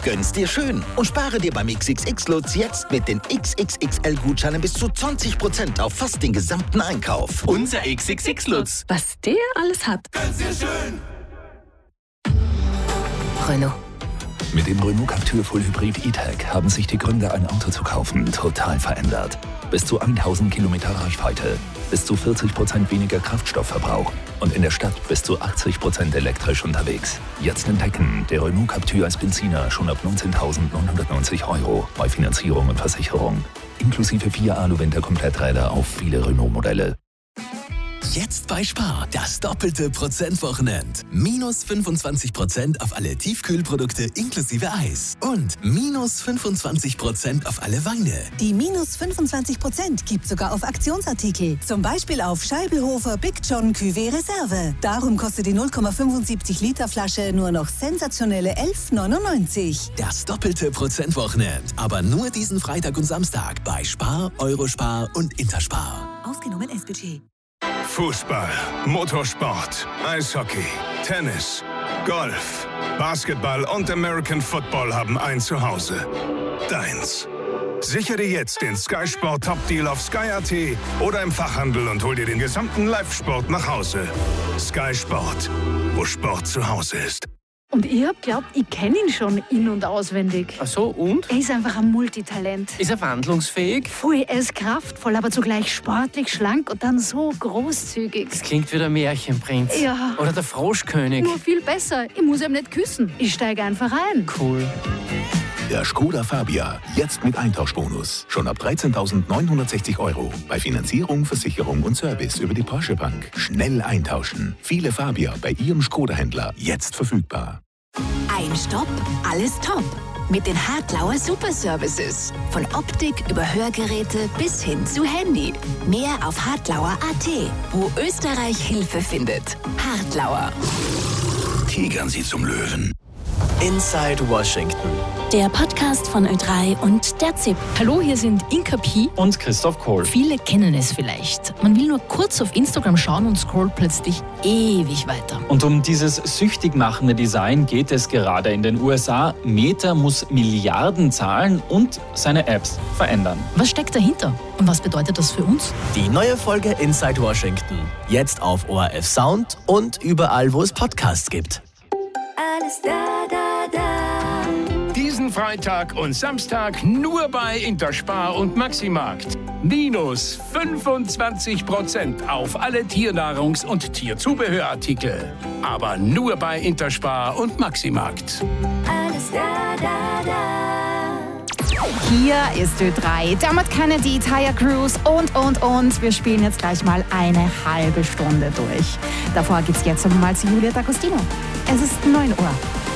Gönn's dir schön und spare dir beim XXX-Lutz jetzt mit den XXXL-Gutscheinen bis zu 20% auf fast den gesamten Einkauf. Unser XXX-Lutz. Was der alles hat. Gönn's dir schön. Renault. Mit dem Renault Captur Full Hybrid E-Tech haben sich die Gründe, ein Auto zu kaufen, total verändert. Bis zu 1000 Kilometer Reichweite, bis zu 40% weniger Kraftstoffverbrauch und in der Stadt bis zu 80% elektrisch unterwegs. Jetzt entdecken, der Renault Captur als Benziner schon ab 19.990 € bei Finanzierung und Versicherung. Inklusive 4 Alu-Winter-Kompletträder auf viele Renault-Modelle. Jetzt bei Spar, das doppelte Prozentwochenend. Minus 25% auf alle Tiefkühlprodukte inklusive Eis. Und minus 25% auf alle Weine. Die minus 25% gibt sogar auf Aktionsartikel. Zum Beispiel auf Scheibelhofer Big John Cuvée Reserve. Darum kostet die 0,75 Liter Flasche nur noch sensationelle 11,99. Das doppelte Prozentwochenend. Aber nur diesen Freitag und Samstag bei Spar, Eurospar und Interspar. Ausgenommen S-Budget. Fußball, Motorsport, Eishockey, Tennis, Golf, Basketball und American Football haben ein Zuhause. Deins. Sichere jetzt den Sky Sport Top Deal auf Sky.at oder im Fachhandel und hol dir den gesamten Live-Sport nach Hause. Sky Sport, wo Sport zu Hause ist. Und ich hab glaubt, ich kenne ihn schon in- und auswendig. Ach so, und? Er ist einfach ein Multitalent. Ist er wandlungsfähig? Voll, er ist kraftvoll, aber zugleich sportlich, schlank und dann so großzügig. Das klingt wie der Märchenprinz. Ja. Oder der Froschkönig. Nur viel besser. Ich muss ihm nicht küssen. Ich steige einfach ein. Cool. Der Skoda Fabia, jetzt mit Eintauschbonus. Schon ab 13.960 €. Bei Finanzierung, Versicherung und Service über die Porsche Bank. Schnell eintauschen. Viele Fabia bei Ihrem Skoda-Händler. Jetzt verfügbar. Ein Stopp, alles top. Mit den Hartlauer Superservices. Von Optik über Hörgeräte bis hin zu Handy. Mehr auf hartlauer.at, wo Österreich Hilfe findet. Hartlauer. Tigern Sie zum Löwen. Inside Washington. Der Podcast von Ö3 und der ZIP. Hallo, hier sind Inka Pi Und Christoph Kohl. Viele kennen es vielleicht. Man will nur kurz auf Instagram schauen und scrollt plötzlich ewig weiter. Und um dieses süchtig machende Design geht es gerade in den USA. Meta muss Milliarden zahlen und seine Apps verändern. Was steckt dahinter? Und was bedeutet das für uns? Die neue Folge Inside Washington. Jetzt auf ORF Sound und überall, wo es Podcasts gibt. Alles da, da, da. Diesen Freitag und Samstag nur bei Interspar und Maximarkt. Minus 25% auf alle Tiernahrungs- und Tierzubehörartikel. Aber nur bei Interspar und Maximarkt. Alles da, da, da. Hier ist Ö3, Dermot Kennedy, Taya Cruz und. Wir spielen jetzt gleich mal eine halbe Stunde durch. Davor geht's jetzt mal zu Julia D'Agostino. Es ist 9 Uhr.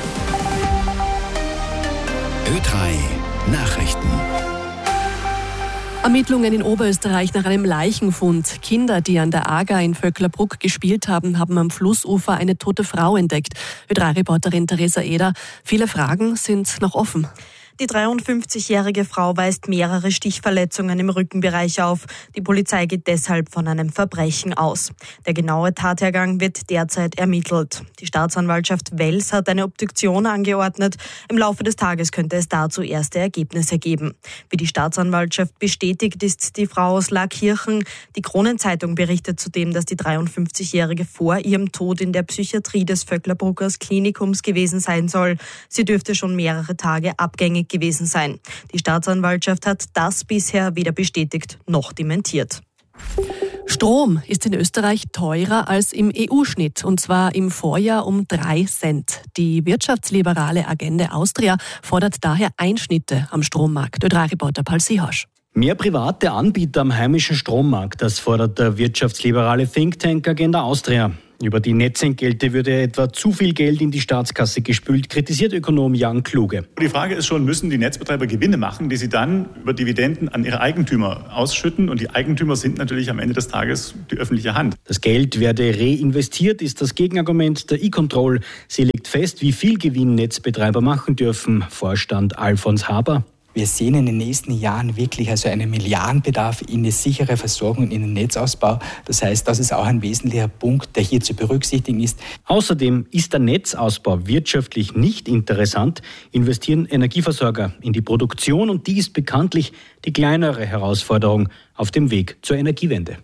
Ö3 Nachrichten. Ermittlungen in Oberösterreich nach einem Leichenfund. Kinder, die an der Aga in Vöcklerbruck gespielt haben, haben am Flussufer eine tote Frau entdeckt. Ö3-Reporterin Theresa Eder. Viele Fragen sind noch offen. Die 53-jährige Frau weist mehrere Stichverletzungen im Rückenbereich auf. Die Polizei geht deshalb von einem Verbrechen aus. Der genaue Tathergang wird derzeit ermittelt. Die Staatsanwaltschaft Wels hat eine Obduktion angeordnet. Im Laufe des Tages könnte es dazu erste Ergebnisse geben. Wie die Staatsanwaltschaft bestätigt, ist die Frau aus Laakirchen. Die Kronenzeitung berichtet zudem, dass die 53-jährige vor ihrem Tod in der Psychiatrie des Vöcklerbruckers Klinikums gewesen sein soll. Sie dürfte schon mehrere Tage abgängig gewesen sein. Die Staatsanwaltschaft hat das bisher weder bestätigt noch dementiert. Strom ist in Österreich teurer als im EU-Schnitt, und zwar im Vorjahr um 3 Cent. Die wirtschaftsliberale Agenda Austria fordert daher Einschnitte am Strommarkt. Ö3-Reporter Paul Seehosch. Mehr private Anbieter am heimischen Strommarkt, das fordert der wirtschaftsliberale Think Tank Agenda Austria. Über die Netzentgelte würde etwa zu viel Geld in die Staatskasse gespült, kritisiert Ökonom Jan Kluge. Die Frage ist schon, müssen die Netzbetreiber Gewinne machen, die sie dann über Dividenden an ihre Eigentümer ausschütten? Und die Eigentümer sind natürlich am Ende des Tages die öffentliche Hand. Das Geld werde reinvestiert, ist das Gegenargument der E-Control. Sie legt fest, wie viel Gewinn Netzbetreiber machen dürfen. Vorstand Alfons Haber. Wir sehen in den nächsten Jahren wirklich also einen Milliardenbedarf in eine sichere Versorgung und in den Netzausbau. Das heißt, das ist auch ein wesentlicher Punkt, der hier zu berücksichtigen ist. Außerdem ist der Netzausbau wirtschaftlich nicht interessant, investieren Energieversorger in die Produktion und die ist bekanntlich die kleinere Herausforderung auf dem Weg zur Energiewende.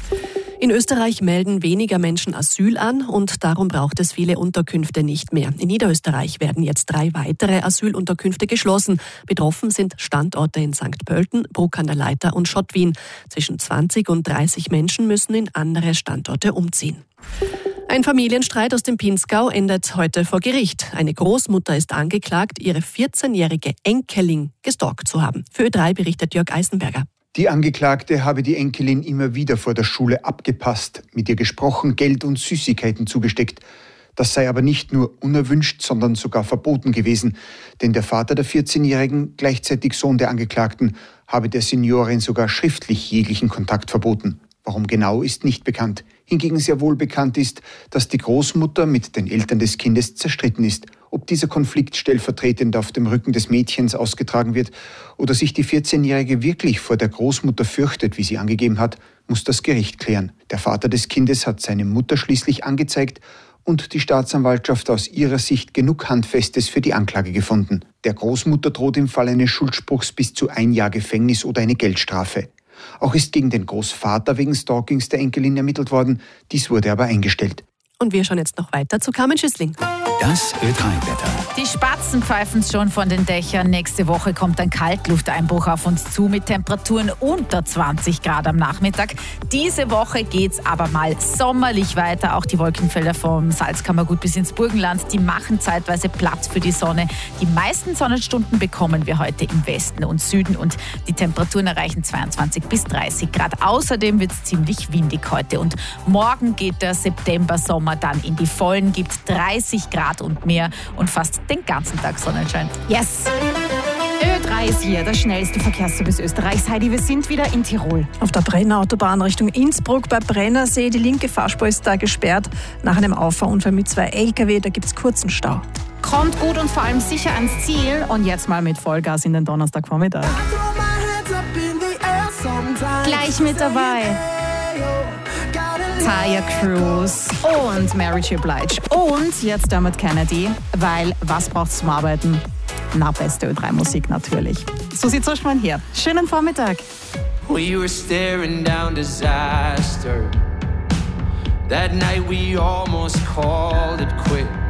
In Österreich melden weniger Menschen Asyl an und darum braucht es viele Unterkünfte nicht mehr. In Niederösterreich werden jetzt 3 weitere Asylunterkünfte geschlossen. Betroffen sind Standorte in St. Pölten, Bruck an der Leitha und Schottwien. Zwischen 20 und 30 Menschen müssen in andere Standorte umziehen. Ein Familienstreit aus dem Pinzgau endet heute vor Gericht. Eine Großmutter ist angeklagt, ihre 14-jährige Enkelin gestalkt zu haben. Für Ö3 berichtet Jörg Eisenberger. Die Angeklagte habe die Enkelin immer wieder vor der Schule abgepasst, mit ihr gesprochen, Geld und Süßigkeiten zugesteckt. Das sei aber nicht nur unerwünscht, sondern sogar verboten gewesen. Denn der Vater der 14-Jährigen, gleichzeitig Sohn der Angeklagten, habe der Seniorin sogar schriftlich jeglichen Kontakt verboten. Warum genau, ist nicht bekannt. Hingegen sehr wohl bekannt ist, dass die Großmutter mit den Eltern des Kindes zerstritten ist. Ob dieser Konflikt stellvertretend auf dem Rücken des Mädchens ausgetragen wird oder sich die 14-Jährige wirklich vor der Großmutter fürchtet, wie sie angegeben hat, muss das Gericht klären. Der Vater des Kindes hat seine Mutter schließlich angezeigt und die Staatsanwaltschaft aus ihrer Sicht genug Handfestes für die Anklage gefunden. Der Großmutter droht im Fall eines Schuldspruchs bis zu 1 Jahr Gefängnis oder eine Geldstrafe. Auch ist gegen den Großvater wegen Stalkings der Enkelin ermittelt worden. Dies wurde aber eingestellt. Und wir schauen jetzt noch weiter zu Carmen Schüssling. Das Ö3-Wetter. Die Spatzen pfeifen schon von den Dächern. Nächste Woche kommt ein Kaltlufteinbruch auf uns zu mit Temperaturen unter 20 Grad am Nachmittag. Diese Woche geht's aber mal sommerlich weiter. Auch die Wolkenfelder vom Salzkammergut bis ins Burgenland, die machen zeitweise Platz für die Sonne. Die meisten Sonnenstunden bekommen wir heute im Westen und Süden und die Temperaturen erreichen 22 bis 30 Grad. Außerdem wird's ziemlich windig heute und morgen geht der September-Sommer dann in die Vollen, gibt 30 Grad und mehr und fast den ganzen Tag Sonnenschein. Yes! Ö3 ist hier, der schnellste Verkehrsservice Österreichs. Heidi, wir sind wieder in Tirol. Auf der Brenner Autobahn Richtung Innsbruck bei Brennersee. Die linke Fahrspur ist da gesperrt. Nach einem Auffahrunfall mit 2 LKW, da gibt es kurzen Stau. Kommt gut und vor allem sicher ans Ziel. Und jetzt mal mit Vollgas in den Donnerstagvormittag. Gleich mit dabei Taya Cruz und Mary J. Blige. Und jetzt Dermot Kennedy, weil was braucht's zum Arbeiten? Na, beste Ö3-Musik natürlich. Susi Zuschmann hier. Schönen Vormittag. We were staring down disaster. That night we almost called it quits.